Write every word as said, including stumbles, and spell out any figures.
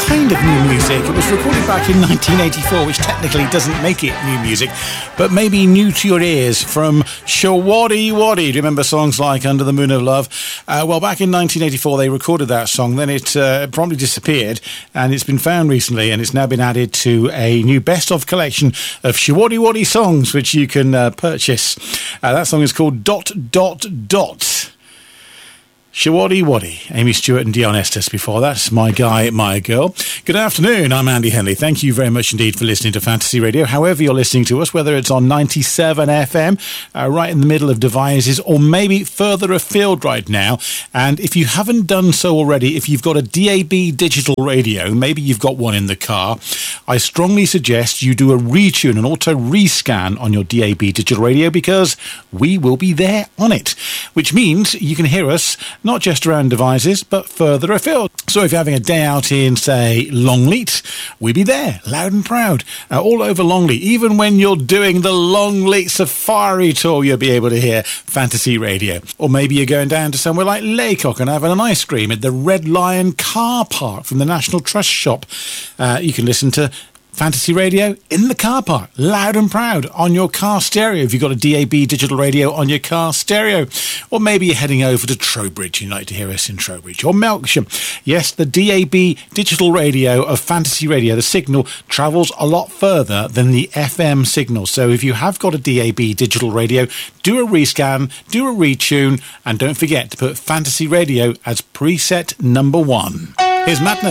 kind of new music. It was recorded back in nineteen eighty-four, which technically doesn't make it new music, but maybe new to your ears, from Showaddywaddy. Do you remember songs like Under the Moon of Love? Uh, well, back in nineteen eighty-four, they recorded that song. Then it uh, promptly disappeared, and it's been found recently, and it's now been added to a new best-of collection of Showaddywaddy songs, which you can uh, purchase. Uh, that song is called Dot Dot Dot. Showaddywaddy. Amy Stewart and Dion Estes before that. My Guy, My Girl. Good afternoon, I'm Andy Henley. Thank you very much indeed for listening to Fantasy Radio. However you're listening to us, whether it's on ninety-seven F M, uh, right in the middle of Devizes, or maybe further afield right now. And if you haven't done so already, if you've got a D A B digital radio, maybe you've got one in the car, I strongly suggest you do a retune, an auto rescan on your D A B digital radio, because we will be there on it, which means you can hear us not just around Devizes, but further afield. So if you're having a day out in, say, Longleat, we'll be there, loud and proud, uh, all over Longleat. Even when you're doing the Longleat Safari Tour, you'll be able to hear Fantasy Radio. Or maybe you're going down to somewhere like Laycock and having an ice cream at the Red Lion car park from the National Trust shop. Uh, you can listen to Fantasy Radio in the car park, loud and proud, on your car stereo if you've got a D A B digital radio on your car stereo. Or maybe you're heading over to Trowbridge, you'd like to hear us in Trowbridge. Or Melksham. Yes, the D A B digital radio of Fantasy Radio, the signal travels a lot further than the F M signal. So if you have got a D A B digital radio, do a rescan, do a retune, and don't forget to put Fantasy Radio as preset number one. Here's Madness.